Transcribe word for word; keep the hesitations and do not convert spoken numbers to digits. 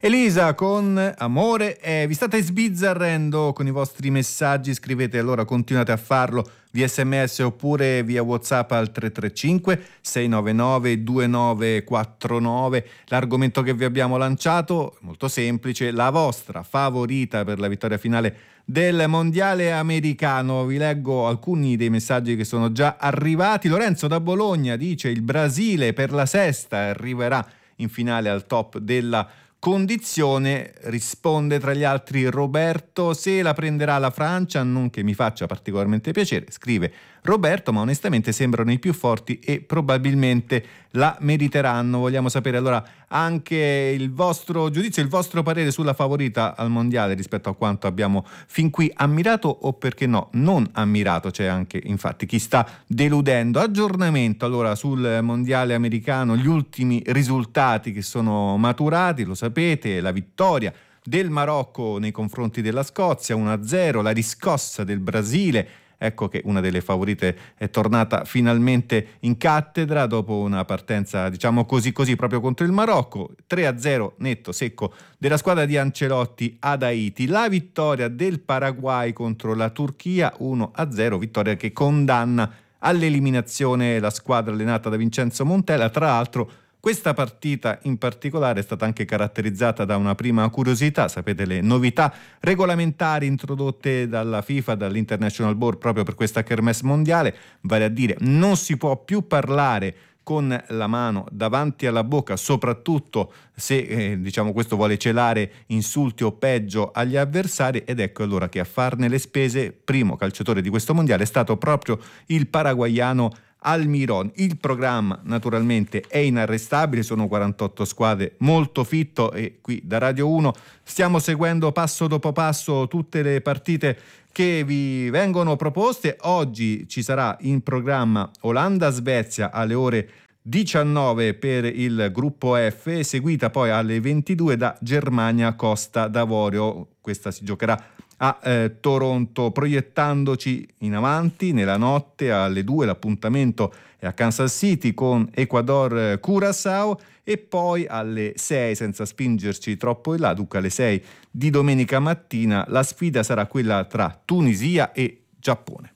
Elisa con Amore, eh, vi state sbizzarrendo con i vostri messaggi, scrivete, allora continuate a farlo via sms oppure via WhatsApp al tre tre cinque sei nove nove due nove quattro nove. L'argomento che vi abbiamo lanciato è molto semplice: la vostra favorita per la vittoria finale del mondiale americano. Vi leggo alcuni dei messaggi che sono già arrivati. Lorenzo da Bologna dice: il Brasile per la sesta arriverà in finale al top della condizione. Risponde tra gli altri Roberto: se la prenderà la Francia, non che mi faccia particolarmente piacere, scrive Roberto, ma onestamente sembrano i più forti e probabilmente la meriteranno. Vogliamo sapere allora anche il vostro giudizio, il vostro parere sulla favorita al mondiale rispetto a quanto abbiamo fin qui ammirato o, perché no, non ammirato. C'è anche infatti chi sta deludendo. Aggiornamento allora sul mondiale americano, gli ultimi risultati che sono maturati, lo sapete, la vittoria del Marocco nei confronti della Scozia uno a zero, la riscossa del Brasile. Ecco che una delle favorite è tornata finalmente in cattedra dopo una partenza, diciamo così così, proprio contro il Marocco. tre a zero netto secco della squadra di Ancelotti ad Haiti. La vittoria del Paraguay contro la Turchia uno a zero, vittoria che condanna all'eliminazione la squadra allenata da Vincenzo Montella. Tra l'altro questa partita in particolare è stata anche caratterizzata da una prima curiosità. Sapete, le novità regolamentari introdotte dalla FIFA, dall'International Board proprio per questa kermesse mondiale, vale a dire non si può più parlare con la mano davanti alla bocca, soprattutto se eh, diciamo questo vuole celare insulti o peggio agli avversari. Ed ecco allora che a farne le spese, primo calciatore di questo mondiale, è stato proprio il paraguaiano Almiron. Il programma naturalmente è inarrestabile, sono quarantotto squadre, molto fitto, e qui da Radio uno stiamo seguendo passo dopo passo tutte le partite che vi vengono proposte. Oggi ci sarà in programma Olanda-Svezia alle ore diciannove per il gruppo F, seguita poi alle ventidue da Germania-Costa d'Avorio. Questa si giocherà a eh, Toronto. Proiettandoci in avanti nella notte alle due l'appuntamento è a Kansas City con Ecuador Curaçao, e poi alle sei, senza spingerci troppo in là, dunque alle sei di domenica mattina, la sfida sarà quella tra Tunisia e Giappone.